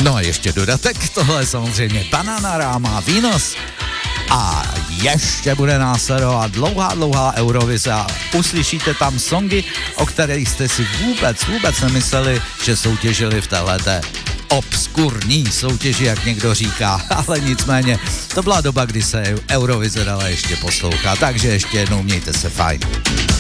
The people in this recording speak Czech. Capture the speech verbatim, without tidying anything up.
No a ještě dodatek, tohle je samozřejmě Bananarama, Výnos. A ještě bude následovat dlouhá, dlouhá Eurovize a uslyšíte tam songy, o kterých jste si vůbec, vůbec nemysleli, že soutěžili v téhleté obskurní soutěži, jak někdo říká, ale nicméně to byla doba, kdy se Eurovize dala ještě poslouchat, takže ještě jednou mějte se fajn.